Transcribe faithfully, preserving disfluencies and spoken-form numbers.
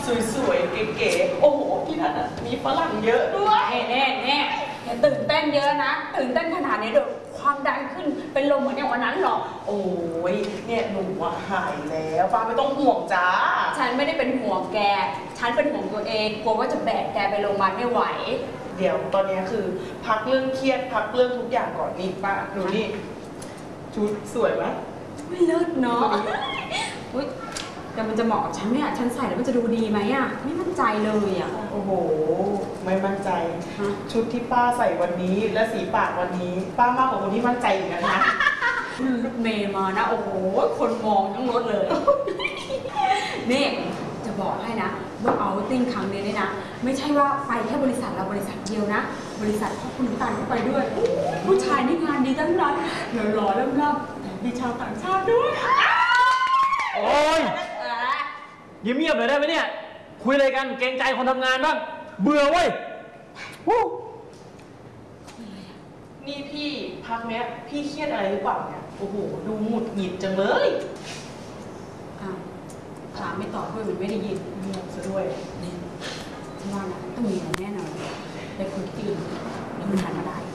สวยๆเก๋ๆโอ้โหที่นั่นอ่ะมีฝรั่งเยอะด้วยแน่แน่อย่าตื่นเต้นเยอะนะตื่นเต้นขนาดนี้เดี๋ยวความดันขึ้นเป็นลมเหมือนอย่างวันนั้นหรอกโอ้ยเนี่ยหนูอะหายแล้วป้าไม่ต้องห่วงจ้าฉันไม่ได้เป็นห่วงแกฉันเป็นห่วงตัวเองกลัวว่าจะแบกแกไปโรงพยาบาลไม่ไหวเดี๋ยวตอนนี้คือพักเรื่องเครียดพักเรื่องทุกอย่างก่อนนี่ป้าดูนี่ชุดสวยไหมไม่เลิศเนาะอุ้ยแต่มันจะเหมาะกับฉันไหมอ่ะฉันใส่แล้วมันจะดูดีไหมอ่ะไม่มั่นใจเลยอ่ะโอ้โหไม่มั่นใจชุดที่ป้าใส่วันนี้และสีปากวันนี้ป้ามากกว่าคนที่มั่นใจอีกนะคะรถเมย์มานะโอ้โหคนมองทั้งรถเลยนี่จะบอกให้นะว่าเอาติ้งครั้งนี้เนี่ยนะไม่ใช่ว่าไปแค่บริษัทเราบริษัทเดียวนะบริษัทพ่อคุณน้ำตาลก็ไปด้วยผู้ชายนี่งานดีทั้งนั้นเดี๋ยวรอเริ่มรับแต่มีชาวต่างชาติด้วยโอ้ยเงียบๆหน่อยได้ไหมเนี่ยคุยอะไรกันเกรงใจคนทำงานบ้างเบื่อเว้ยนี่พี่พักเนี้ยพี่เครียดอะไรหรือเปล่าเนี่ยโอ้โหดูหงุดหงิดจังเลยอ่ะถามไม่ตอบด้วยมันไม่ได้ยินเงียบซะด้วยนี่ฉันว่านะต้องมีอะไรแน่นอนไปคุยที่อื่นแล้วมันทันมาได้